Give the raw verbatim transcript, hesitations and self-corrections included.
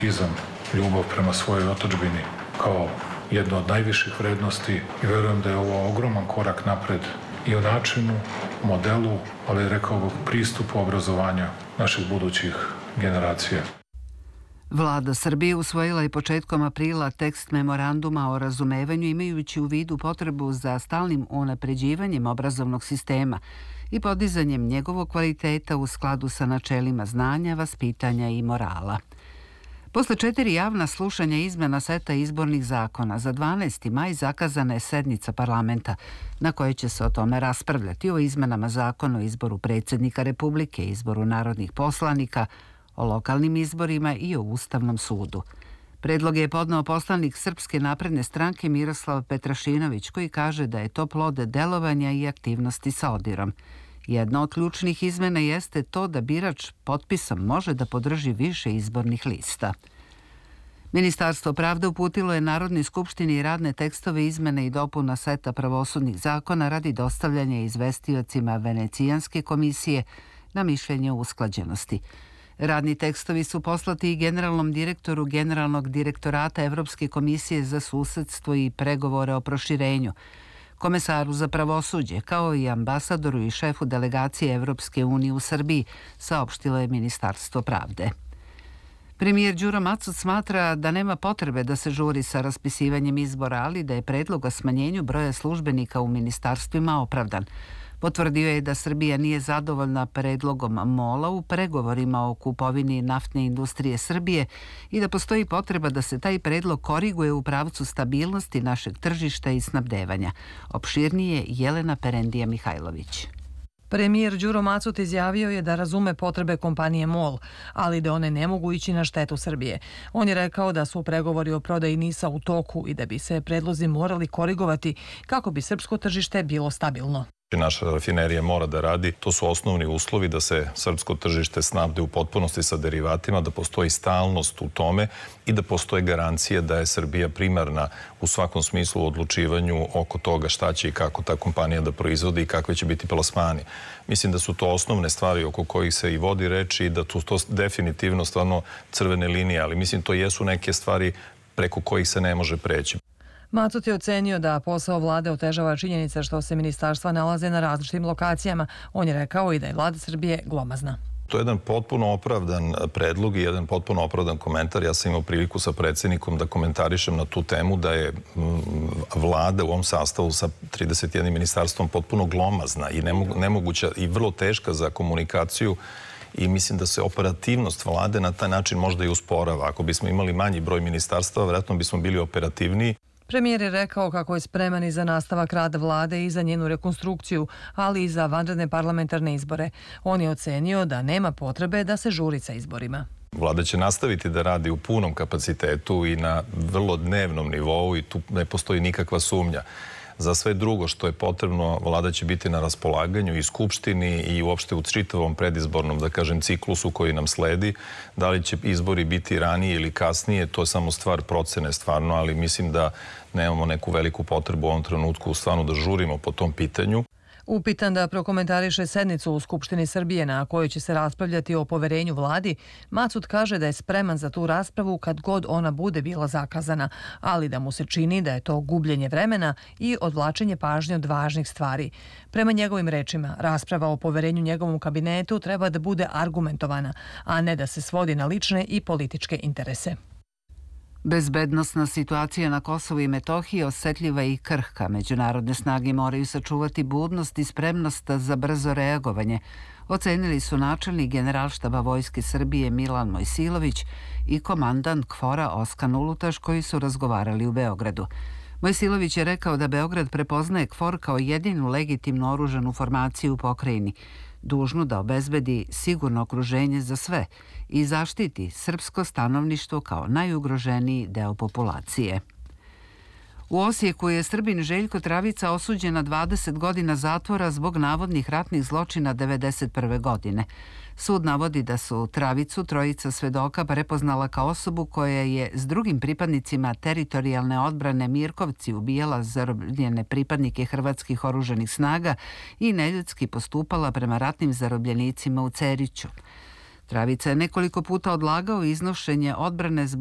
izam ljubav prema svojoj otadžbini kao jedno od najviših vrednosti i verujem da je ovo ogroman korak napred i u načinu, modelu, ali rekao bih pristupu obrazovanja naših budućih generacija. Vlada Srbije usvojila je početkom aprila tekst memoranduma o razumevanju imajući u vidu potrebu za stalnim unapređivanjem obrazovnog sistema i podizanjem njegovog kvaliteta u skladu sa načelima znanja, vaspitanja i morala. Posle četiri javna slušanja izmena seta izbornih zakona, za dvanaesti maj zakazana je sednica parlamenta na kojoj će se o tome raspravljati, o izmenama zakona o izboru predsjednika Republike, izboru narodnih poslanika, o lokalnim izborima i o Ustavnom sudu. Predlog je podneo poslanik Srpske napredne stranke Miroslav Petrašinović, koji kaže da je to plod delovanja i aktivnosti sa Odirom. Jedna od ključnih izmena jeste to da birač potpisom može da podrži više izbornih lista. Ministarstvo pravde uputilo je Narodnoj skupštini radne tekstove izmene i dopuna seta pravosudnih zakona radi dostavljanja izvestiocima Venecijanske komisije na mišljenje o usklađenosti. Radni tekstovi su poslati i generalnom direktoru Generalnog direktorata Evropske komisije za susedstvo i pregovore o proširenju, komesaru za pravosuđe, kao i ambasadoru i šefu delegacije Evropske unije u Srbiji, saopštilo je Ministarstvo pravde. Premijer Đuro Macot smatra da nema potrebe da se žuri sa raspisivanjem izbora, ali da je predlog o smanjenju broja službenika u ministarstvima opravdan. Potvrdio je da Srbija nije zadovoljna predlogom MOL-a u pregovorima o kupovini naftne industrije Srbije i da postoji potreba da se taj predlog koriguje u pravcu stabilnosti našeg tržišta i snabdevanja. Opširnije Jelena Perendija Mihajlović. Premijer Đuro Macot izjavio je da razume potrebe kompanije MOL, ali da one ne mogu ići na štetu Srbije. On je rekao da su pregovori o prodaji NIS-a u toku i da bi se predlozi morali korigovati kako bi srpsko tržište bilo stabilno. Naša rafinerija mora da radi. To su osnovni uslovi da se srpsko tržište snabde u potpunosti sa derivatima, da postoji stalnost u tome i da postoje garancije da je Srbija primarna u svakom smislu u odlučivanju oko toga šta će i kako ta kompanija da proizvodi i kakve će biti plasmani. Mislim da su to osnovne stvari oko kojih se i vodi reč i da tu to definitivno stvarno crvene linije, ali mislim to jesu neke stvari preko kojih se ne može preći. Macot je ocenio da posao vlade otežava činjenica što se ministarstva nalaze na različitim lokacijama. On je rekao i da je vlada Srbije glomazna. To je jedan potpuno opravdan predlog i jedan potpuno opravdan komentar. Ja sam imao priliku sa predsjednikom da komentarišem na tu temu da je vlada u ovom sastavu sa trideset jednim ministarstvom potpuno glomazna i nemoguća i vrlo teška za komunikaciju i mislim da se operativnost vlade na taj način možda i usporava. Ako bismo imali manji broj ministarstva, vjerojatno bismo bili operativniji. Premijer je rekao kako je spreman i za nastavak rada vlade i za njenu rekonstrukciju, ali i za vanredne parlamentarne izbore. On je ocenio da nema potrebe da se žuri sa izborima. Vlada će nastaviti da radi u punom kapacitetu i na vrlo dnevnom nivou i tu ne postoji nikakva sumnja. Za sve drugo što je potrebno, vlada će biti na raspolaganju i Skupštini i uopšte u čitavom predizbornom, da kažem, ciklusu koji nam sledi. Da li će izbori biti ranije ili kasnije, to je samo stvar procene stvarno, ali mislim da nemamo neku veliku potrebu u ovom trenutku stvarno da žurimo po tom pitanju. Upitan da prokomentariše sednicu u Skupštini Srbije na kojoj će se raspravljati o poverenju vladi, Macot kaže da je spreman za tu raspravu kad god ona bude bila zakazana, ali da mu se čini da je to gubljenje vremena i odvlačenje pažnje od važnih stvari. Prema njegovim rečima, rasprava o poverenju njegovom kabinetu treba da bude argumentovana, a ne da se svodi na lične i političke interese. Bezbednosna situacija na Kosovu i Metohiji osetljiva i krhka. Međunarodne snage moraju sačuvati budnost i spremnost za brzo reagovanje, ocenili su načelnik Generalštaba Vojske Srbije Milan Mojsilović i komandant KFOR-a Oskan Ulutaš koji su razgovarali u Beogradu. Mojsilović je rekao da Beograd prepoznaje KFOR kao jedinu legitimno oružanu formaciju u pokrajini, dužnu da obezbedi sigurno okruženje za sve i zaštiti srpsko stanovništvo kao najugroženiji deo populacije. U Osijeku je Srbin Željko Travica osuđen na dvadeset godina zatvora zbog navodnih ratnih zločina devedeset prve. godine. Sud navodi da su Travicu trojica svedoka prepoznala kao osobu koja je s drugim pripadnicima teritorijalne odbrane Mirkovci ubijala zarobljene pripadnike hrvatskih oružanih snaga i neljudski postupala prema ratnim zarobljenicima u Ceriću. Travica je nekoliko puta odlagao iznošenje odbrane zbog